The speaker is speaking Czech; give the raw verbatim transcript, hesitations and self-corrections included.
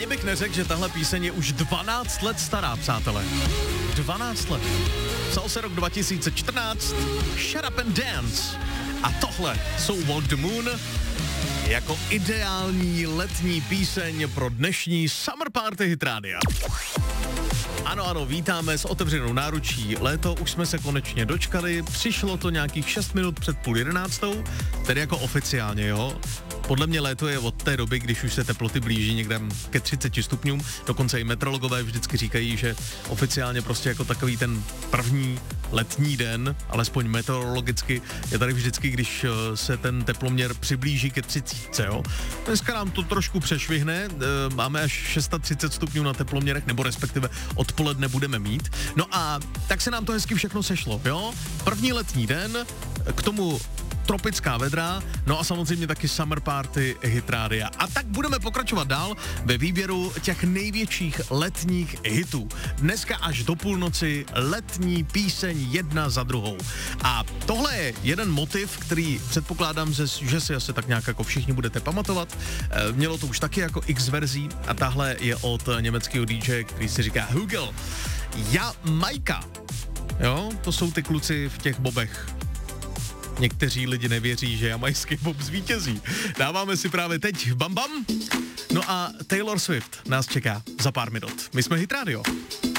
Ani bych neřekl, že tahle píseň je už dvanáct let stará, přátelé. dvanáct let. Psal se rok dva tisíce čtrnáct, Shut Up and Dance. A tohle jsou Walk the Moon jako ideální letní píseň pro dnešní Summer Party Hit Rádia. Ano, ano, vítáme s otevřenou náručí. Léto už jsme se konečně dočkali, přišlo to nějakých šest minut před půl jedenáctou, tedy jako oficiálně, jo. Podle mě léto je od té doby, když už se teploty blíží někde ke třiceti stupňům, dokonce i meteorologové vždycky říkají, že oficiálně prostě jako takový ten první letní den, alespoň meteorologicky, je tady vždycky, když se ten teploměr přiblíží ke třicítce, jo. Dneska nám to trošku přešvihne, máme až třicet šest stupňů na teploměrech, nebo respektive odpoledne budeme mít. No a tak se nám to hezky všechno sešlo, jo. První letní den, k tomu tropická vedra, no a samozřejmě taky Summer Party Hit Rádia. A tak budeme pokračovat dál ve výběru těch největších letních hitů. Dneska až do půlnoci letní píseň jedna za druhou. A tohle je jeden motiv, který předpokládám, že, že si asi tak nějak jako všichni budete pamatovat. E, mělo to už taky jako X verzí a tahle je od německého dý džeje, který si říká Hugel. Ja Majka. Jo, to jsou ty kluci v těch bobech. Někteří lidi nevěří, že jamajský bob zvítězí. Dáváme si právě teď Bam Bam. No a Taylor Swift nás čeká za pár minut. My jsme Hit Radio.